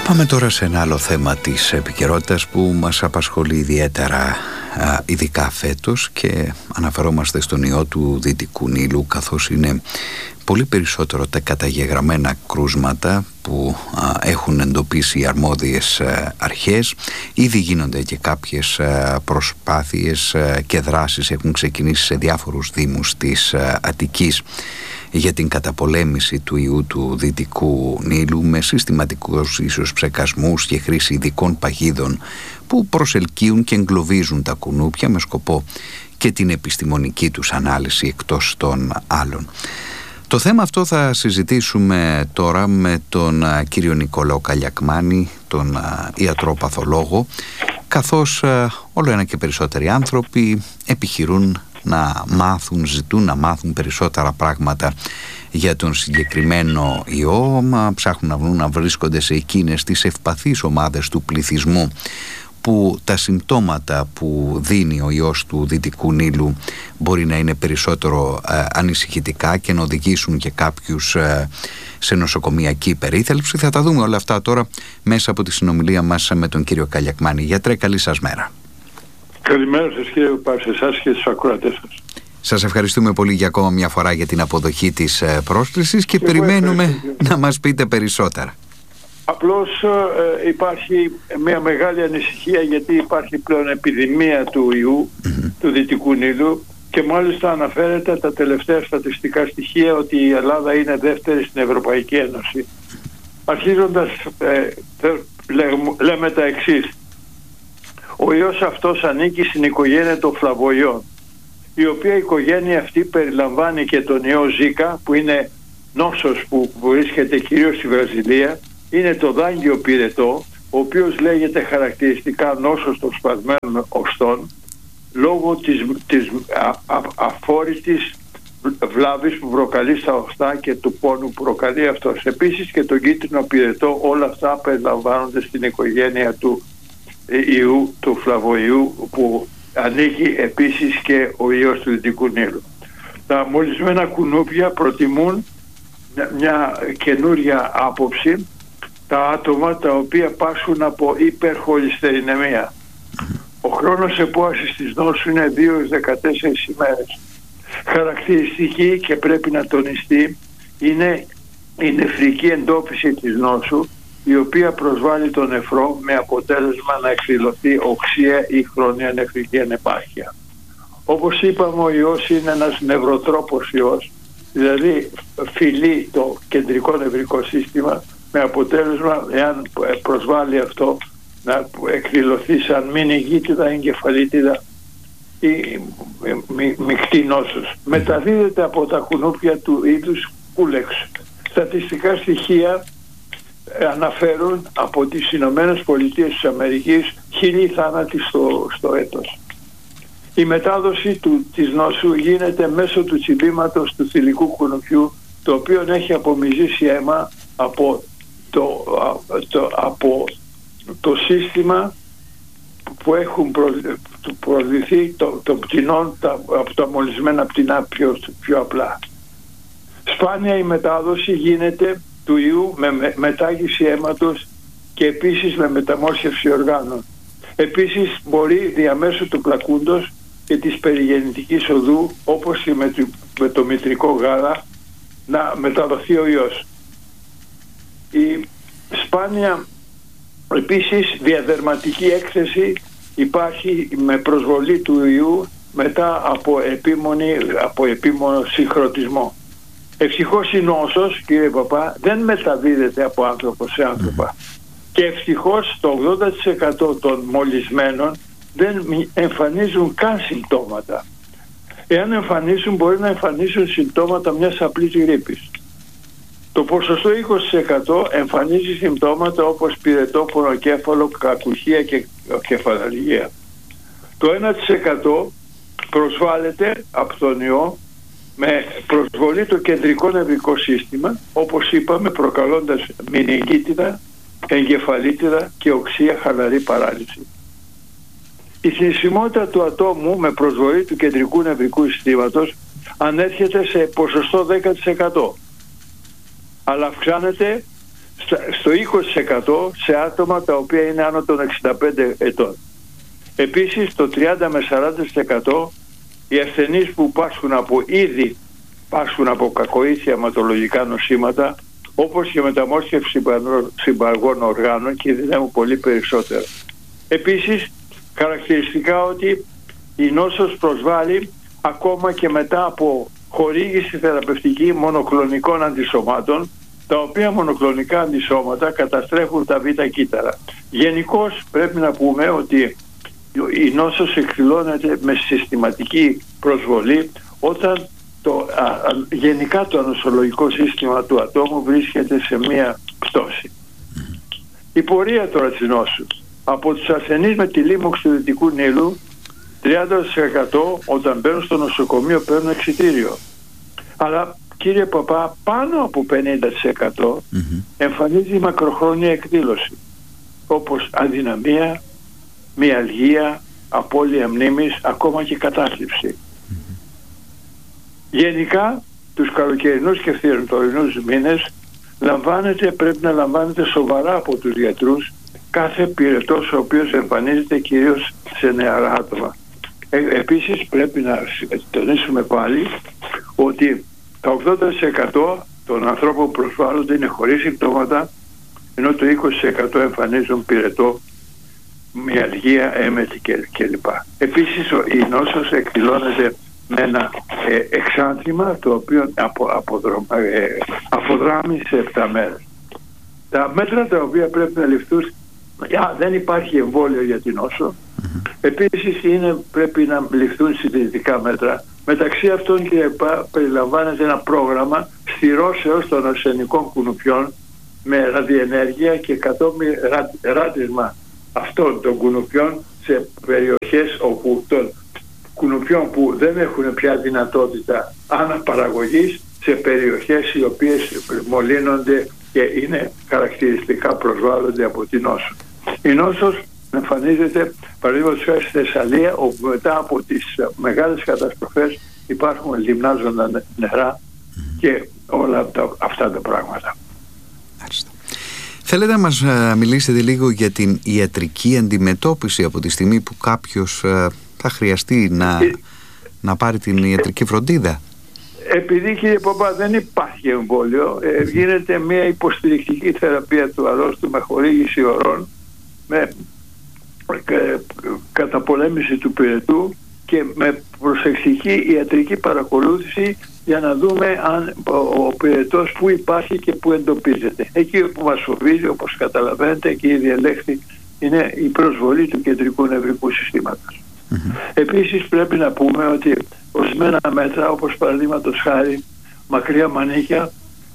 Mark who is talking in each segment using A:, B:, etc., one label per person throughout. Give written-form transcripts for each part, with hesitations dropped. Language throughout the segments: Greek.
A: Πάμε τώρα σε ένα άλλο θέμα της επικαιρότητας που μας απασχολεί ιδιαίτερα, ειδικά φέτος, και αναφερόμαστε στον ιό του Δυτικού Νείλου, καθώς είναι πολύ περισσότερο τα καταγεγραμμένα κρούσματα που έχουν εντοπίσει οι αρμόδιες αρχές. Ήδη γίνονται και κάποιες προσπάθειες και δράσεις έχουν ξεκινήσει σε διάφορους δήμους της Αττικής για την καταπολέμηση του ιού του Δυτικού Νείλου, με συστηματικούς ίσως ψεκασμούς και χρήση ειδικών παγίδων που προσελκύουν και εγκλωβίζουν τα κουνούπια με σκοπό και την επιστημονική τους ανάλυση εκτός των άλλων. Το θέμα αυτό θα συζητήσουμε τώρα με τον κύριο Νικόλαο Καλιακμάνη, τον ιατροπαθολόγο, καθώς όλο ένα και περισσότεροι άνθρωποι επιχειρούν να μάθουν, ζητούν να μάθουν περισσότερα πράγματα για τον συγκεκριμένο ιό, ψάχνουν να βρουν να βρίσκονται σε εκείνες τις ευπαθείς ομάδες του πληθυσμού που τα συμπτώματα που δίνει ο ιός του Δυτικού Νείλου μπορεί να είναι περισσότερο ανησυχητικά και να οδηγήσουν και κάποιους σε νοσοκομιακή περίθαλψη. Θα τα δούμε όλα αυτά τώρα μέσα από τη συνομιλία μας με τον κύριο Καλιακμάνη. Γιατρέ, καλή σας μέρα.
B: Καλημέρα σας κύριε Πάπη, σε εσάς και στους ακροατές σας.
A: Σας ευχαριστούμε πολύ για ακόμα μια φορά για την αποδοχή της πρόσκλησης και περιμένουμε να μας πείτε περισσότερα.
B: Απλώς υπάρχει μια μεγάλη ανησυχία, γιατί υπάρχει πλέον επιδημία του ιού του Δυτικού Νείλου και μάλιστα αναφέρεται τα τελευταία στατιστικά στοιχεία ότι η Ελλάδα είναι δεύτερη στην Ευρωπαϊκή Ένωση. Αρχίζοντας λέμε τα εξής. Ο ιός αυτός ανήκει στην οικογένεια των φλαβοϊών, η οποία οικογένεια αυτή περιλαμβάνει και τον ιό Ζίκα, που είναι νόσος που βρίσκεται κυρίως στη Βραζιλία. Είναι το δάγκιο πυρετό, ο οποίος λέγεται χαρακτηριστικά νόσος των σπασμένων οστών, λόγω της αφόρητης βλάβης που προκαλεί στα οστά και του πόνου που προκαλεί αυτός. Επίσης και το κίτρινο πυρετό, όλα αυτά περιλαμβάνονται στην οικογένεια του ιού, του φλαβοϊού, που ανήκει επίσης και ο ιός του Δυτικού Νείλου. Τα μολυσμένα κουνούπια προτιμούν μια καινούρια άποψη τα άτομα τα οποία πάσχουν από υπερχολυστερινεμία. Ο χρόνος επόασης της νόσου είναι 2-14 ημέρες. Χαρακτηριστική και πρέπει να τονιστεί είναι η νεφρική εντόπιση της νόσου, η οποία προσβάλλει τον νεφρό με αποτέλεσμα να εκδηλωθεί οξεία ή χρόνια νεφρική ανεπάρκεια. Όπως είπαμε, ο ιός είναι ένας νευροτρόπος ιός, δηλαδή φυλεί το κεντρικό νευρικό σύστημα, με αποτέλεσμα, εάν προσβάλλει αυτό, να εκδηλωθεί σαν μηνυγίτιδα, εγκεφαλίτιδα ή μεικτή νόσος. Μεταδίδεται από τα κουνούπια του είδους κούλεξ. Στατιστικά στοιχεία αναφέρουν από τις Ηνωμένες Πολιτείες της Αμερικής 1.000 θάνατοι στο έτος. Η μετάδοση της νόσου γίνεται μέσω του τσιμπήματος του θηλυκού κουνουπιού, το οποίο έχει απομυζήσει αίμα από το σύστημα που έχουν προωθηθεί των πτηνών από τα μολυσμένα πτηνά πιο απλά. Σπάνια η μετάδοση γίνεται του ιού με μετάγηση αίματος και επίσης με μεταμόσχευση οργάνων. Επίσης μπορεί διαμέσου του πλακούντος και της περιγεννητικής οδού, όπως και με το μητρικό γάλα, να μεταδοθεί ο ιός. Η σπάνια επίσης διαδερματική έκθεση υπάρχει με προσβολή του ιού μετά από επίμονο συγχρονισμό. Ευτυχώς η νόσος, κύριε Παπά, δεν μεταδίδεται από άνθρωπο σε άνθρωπο. Και ευτυχώς το 80% των μολυσμένων δεν εμφανίζουν καν συμπτώματα. Εάν εμφανίσουν, μπορεί να εμφανίσουν συμπτώματα μιας απλής γρίπης. Το ποσοστό 20% εμφανίζει συμπτώματα όπως πυρετό, πονοκέφαλο, κακουχία και κεφαλαργία. Το 1% προσβάλλεται από τον ιό με προσβολή το κεντρικό νευρικό σύστημα, όπως είπαμε, προκαλώντας μηνυγίτιδα, εγκεφαλίτιδα και οξεία χαλαρή παράλυση. Η θνησιμότητα του ατόμου με προσβολή του κεντρικού νευρικού συστήματος ανέρχεται σε ποσοστό 10%, αλλά αυξάνεται στο 20% σε άτομα τα οποία είναι άνω των 65 ετών. Επίσης το 30 με 40% οι ασθενείς που ήδη πάσχουν από κακοήθεια αιματολογικά νοσήματα, όπως και μεταμόσχευση συμπαγών οργάνων, κινδυνεύουν πολύ περισσότερο. Επίσης, χαρακτηριστικά ότι η νόσος προσβάλλει ακόμα και μετά από χορήγηση θεραπευτική μονοκλονικών αντισωμάτων, τα οποία μονοκλονικά αντισώματα καταστρέφουν τα β' κύτταρα. Γενικώς πρέπει να πούμε ότι η νόσος εκδηλώνεται με συστηματική προσβολή όταν γενικά το νοσολογικό σύστημα του ατόμου βρίσκεται σε μία πτώση. Η πορεία τώρα της νόσου. Από τους ασθενείς με τη λίμωξη του Δυτικού Νείλου, 30% όταν μπαίνουν στο νοσοκομείο παίρνουν εξιτήριο. Αλλά κύριε Παπά, πάνω από 50% εμφανίζει μακροχρόνια εκδήλωση, όπως αδυναμία, μυαλγία, απώλεια μνήμης, ακόμα και κατάθλιψη. Γενικά τους καλοκαιρινούς και φθινοπορεινούς μήνες πρέπει να λαμβάνεται σοβαρά από τους γιατρούς κάθε πυρετός ο οποίος εμφανίζεται κυρίως σε νεαρά άτομα. Επίσης πρέπει να τονίσουμε πάλι ότι τα 80% των ανθρώπων που προσβάλλονται είναι χωρίς συμπτώματα, ενώ το 20% εμφανίζουν πυρετό, μυαλγία, έμεση κλπ. Επίσης η νόσος εκδηλώνεται με ένα εξάνθημα το οποίο αποδράμει σε 7 μέρες. Τα μέτρα τα οποία πρέπει να ληφθούν, δεν υπάρχει εμβόλιο για την νόσο. Επίσης πρέπει να ληφθούν συντηρητικά μέτρα. Μεταξύ αυτών και περιλαμβάνεται ένα πρόγραμμα στηρώσεως των αρσενικών κουνουπιών με ραδιενέργεια και κατόπιν ράτισμα αυτών των κουνουπιών σε περιοχές όπου των κουνουπιών που δεν έχουν πια δυνατότητα αναπαραγωγής, σε περιοχές οι οποίες μολύνονται και είναι χαρακτηριστικά προσβάλλονται από την νόσο. Η νόσος εμφανίζεται παραδείγματος χάρη στη Θεσσαλία, όπου μετά από τις μεγάλες καταστροφές υπάρχουν λιμνάζοντα νερά και όλα αυτά τα πράγματα.
A: Θέλετε να μας μιλήσετε λίγο για την ιατρική αντιμετώπιση από τη στιγμή που κάποιος θα χρειαστεί να πάρει την ιατρική φροντίδα?
B: Επειδή κύριε Παπά δεν υπάρχει εμβόλιο, γίνεται μια υποστηρικτική θεραπεία του αρρώστου με χορήγηση ορών, με καταπολέμηση του πυρετού και με προσεκτική ιατρική παρακολούθηση για να δούμε αν ο πυρετός που υπάρχει και που εντοπίζεται. Εκεί που μας φοβίζει, όπως καταλαβαίνετε και ήδη ελέγχθη, είναι η προσβολή του κεντρικού νευρικού συστήματος. Επίσης πρέπει να πούμε ότι ορισμένα μέτρα, όπως παραδείγματος χάρη μακριά μανίκια,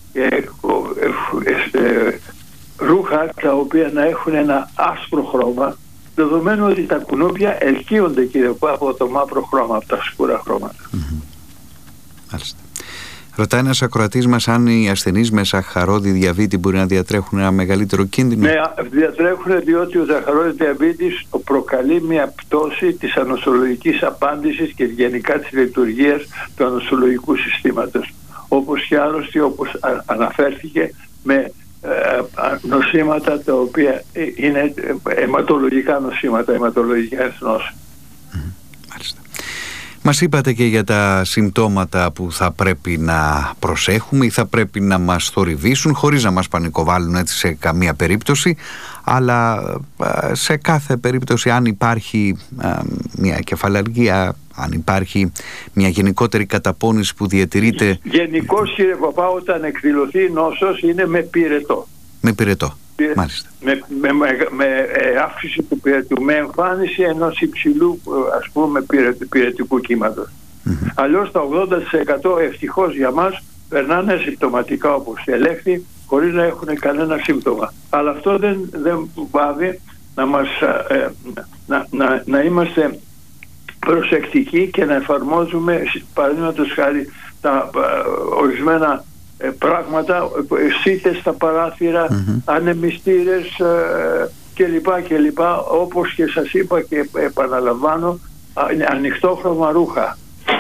B: ρούχα τα οποία να έχουν ένα άσπρο χρώμα, δεδομένου ότι τα κουνούπια ελκύονται κύριε από το μαύρο χρώμα, από τα σκούρα χρώματα.
A: Μάλιστα. Ρωτάει ένας ακροατής μας αν οι ασθενείς με ζαχαρόδι διαβήτη μπορεί να διατρέχουν ένα μεγαλύτερο κίνδυνο.
B: Ναι, διατρέχουν, διότι ο ζαχαρόδι διαβήτης προκαλεί μια πτώση της ανοσολογικής απάντησης και γενικά της λειτουργίας του ανοσολογικού συστήματος. Όπως και άλλωστε, όπως αναφέρθηκε, με νοσήματα τα οποία είναι αιματολογικά νοσήματα, αιματολογικά νόσοι.
A: Μάλιστα. Μας είπατε και για τα συμπτώματα που θα πρέπει να προσέχουμε ή θα πρέπει να μας θορυβήσουν, χωρίς να μας πανικοβάλλουν έτσι σε καμία περίπτωση, αλλά σε κάθε περίπτωση αν υπάρχει μια κεφαλαργία, αν υπάρχει μια γενικότερη καταπώνηση που διατηρείται.
B: Γενικώς κύριε Παπά, όταν εκδηλωθεί η νόσος είναι με πυρετό.
A: Με πυρετό. Μάλιστα.
B: Με αύξηση του πυρετού, με εμφάνιση ενός υψηλού ας πούμε πυρετικού κύματος. Αλλιώς τα 80% ευτυχώς για μας περνάνε συμπτωματικά όπως ελέγχθη, χωρίς να έχουν κανένα σύμπτωμα. Αλλά αυτό δεν πάβει να μας να είμαστε προσεκτικοί και να εφαρμόζουμε παραδείγματος χάρη τα ορισμένα πράγματα, σίτες στα παράθυρα, ανεμιστήρες κλπ. Όπως και σας είπα και επαναλαμβάνω, ανοιχτόχρωμα ρούχα.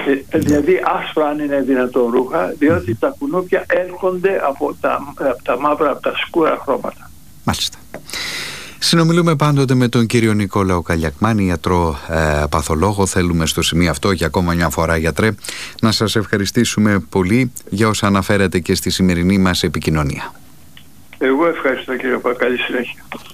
B: Δηλαδή άσπρα αν είναι δυνατόν ρούχα, διότι τα κουνούπια έρχονται από τα μαύρα, από τα σκούρα χρώματα.
A: Μάλιστα. Συνομιλούμε πάντοτε με τον κύριο Νικόλαο Καλιακμάνη, ιατρό παθολόγο. Θέλουμε στο σημείο αυτό για ακόμα μια φορά, γιατρέ, να σας ευχαριστήσουμε πολύ για όσα αναφέρατε και στη σημερινή μας επικοινωνία.
B: Εγώ ευχαριστώ, κύριε Πα. Καλή συνέχεια.